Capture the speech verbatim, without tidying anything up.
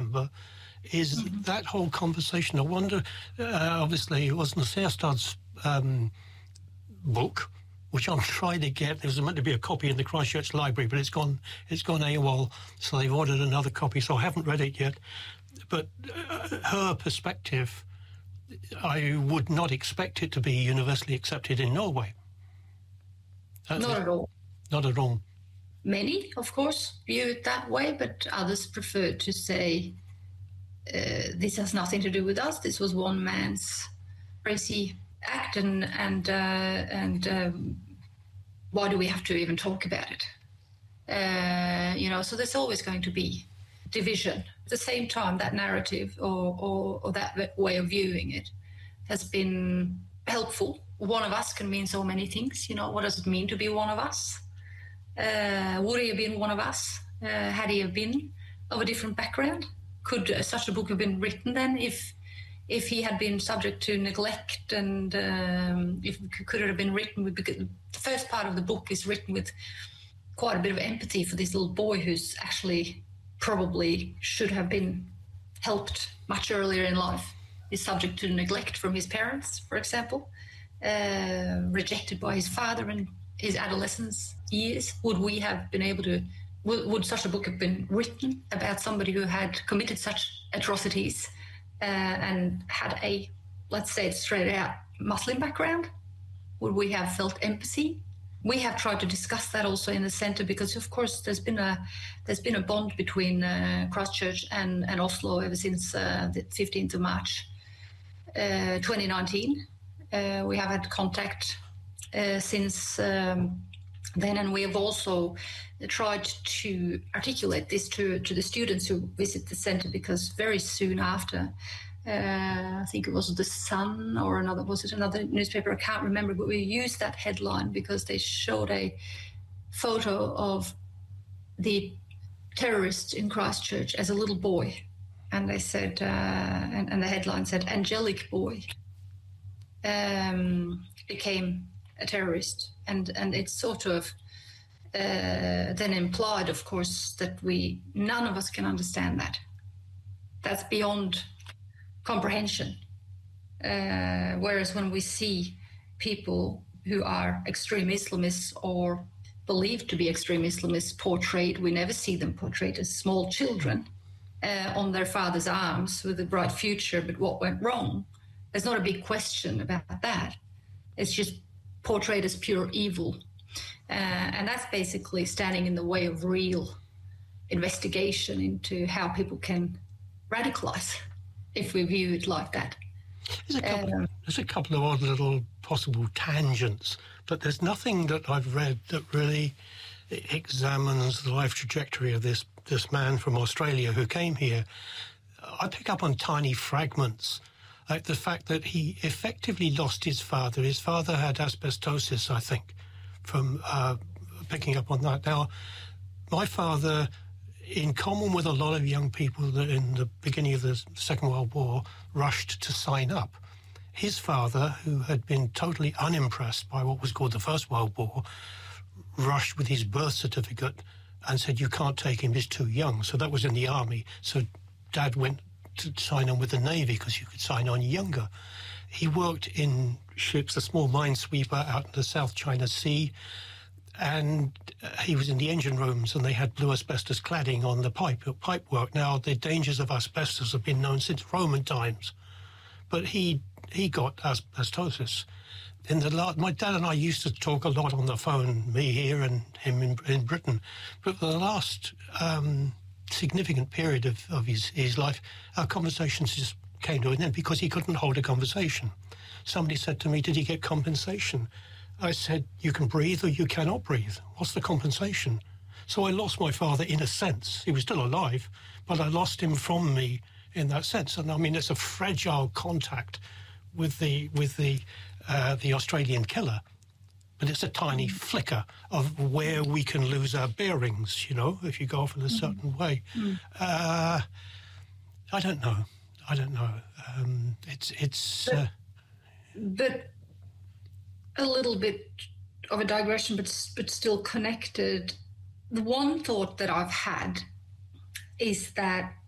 remember, is mm-hmm. that whole conversation. I wonder, uh, obviously, it wasn't Seerstad's um, book, which I'm trying to get. There's meant to be a copy in the Christchurch Library, but it's gone it's gone AWOL, so they've ordered another copy, so I haven't read it yet. But uh, her perspective, I would not expect it to be universally accepted in Norway. That's not it. at all. Not at all. Many, of course, view it that way, but others prefer to say, uh, this has nothing to do with us. This was one man's crazy act, and and uh, and um, why do we have to even talk about it? Uh, you know, so there's always going to be division. At the same time, that narrative or, or, or that way of viewing it has been helpful. One of us can mean so many things. You know, what does it mean to be one of us? Uh, would he have been one of us? Uh, had he have been of a different background? Could uh, such a book have been written then if if he had been subject to neglect, and um, if could it have been written with, because the first part of the book is written with quite a bit of empathy for this little boy who's actually probably should have been helped much earlier in life. He's subject to neglect from his parents, for example, uh, rejected by his father in his adolescence years. Would we have been able to, would, would such a book have been written about somebody who had committed such atrocities Uh, and had a, let's say it straight out, Muslim background? Would we have felt empathy? We have tried to discuss that also in the centre, because of course there's been a there's been a bond between uh, Christchurch and, and Oslo ever since uh, the fifteenth of March uh, twenty nineteen. Uh, we have had contact uh, since um, then, and we have also tried to articulate this to, to the students who visit the centre, because very soon after, uh, I think it was The Sun or another, was it another newspaper? I can't remember, but we used that headline because they showed a photo of the terrorist in Christchurch as a little boy. And they said, uh, and, and the headline said, "Angelic boy um, became a terrorist." And, and it's sort of uh, then implied, of course, that we, none of us can understand that. That's beyond comprehension. Uh, whereas when we see people who are extreme Islamists or believed to be extreme Islamists portrayed, we never see them portrayed as small children uh, on their father's arms with a bright future, but what went wrong? There's not a big question about that. It's just portrayed as pure evil. Uh, and that's basically standing in the way of real investigation into how people can radicalize if we view it like that. There's a couple, um, there's a couple of odd little possible tangents, but there's nothing that I've read that really examines the life trajectory of this, this man from Australia who came here. I pick up on tiny fragments, like the fact that he effectively lost his father. His father had asbestosis, I think, from uh, picking up on that. Now, my father, in common with a lot of young people that in the beginning of the Second World War rushed to sign up, his father, who had been totally unimpressed by what was called the First World War, rushed with his birth certificate and said, "You can't take him, he's too young." So that was in the army. So Dad went to sign on with the Navy because you could sign on younger. He worked in ships, a small minesweeper out in the South China Sea, and he was in the engine rooms, and they had blue asbestos cladding on the pipe pipe work. Now, the dangers of asbestos have been known since Roman times, but he he got asbestosis. In the la- my dad and I used to talk a lot on the phone, me here and him in, in Britain, but for the last um, significant period of, of his, his life, our conversations just came to an end because he couldn't hold a conversation. Somebody said to me, "Did he get compensation?" I said, "You can breathe or you cannot breathe. What's the compensation?" So I lost my father in a sense. He was still alive, but I lost him from me in that sense. And I mean, it's a fragile contact with the with the uh, the Australian killer, but it's a tiny flicker of where we can lose our bearings, you know, if you go off in a certain way. Mm. Uh, I don't know. I don't know. Um, it's it's. But, uh, but a little bit of a digression, but but still connected. The one thought that I've had is that